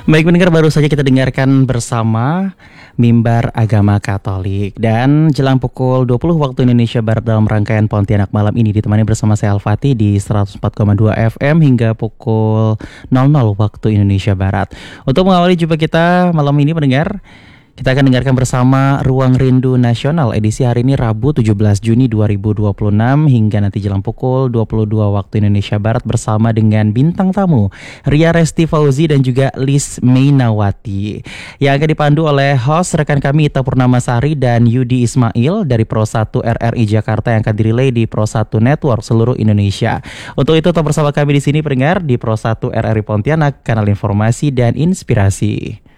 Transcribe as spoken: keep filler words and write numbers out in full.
Baik pendengar, baru saja kita dengarkan bersama Mimbar Agama Katolik. Dan jelang pukul dua puluh waktu Indonesia Barat dalam rangkaian Pontianak Malam ini ditemani bersama saya Al-Fatih di seratus empat koma dua F M hingga pukul nol nol waktu Indonesia Barat. Untuk mengawali jumpa kita malam ini pendengar, kita akan dengarkan bersama Ruang Rindu Nasional edisi hari ini Rabu tujuh belas Juni dua ribu dua puluh enam hingga nanti jelang pukul dua puluh dua waktu Indonesia Barat bersama dengan bintang tamu Ria Resti Fauzi dan juga Lis Mainawati yang akan dipandu oleh host rekan kami Ita Purnamasari dan Yudi Ismail dari Pro satu R R I Jakarta yang akan direlay di Pro satu Network seluruh Indonesia. Untuk itu tetap bersama kami di sini pendengar di Pro satu R R I Pontianak, kanal informasi dan inspirasi.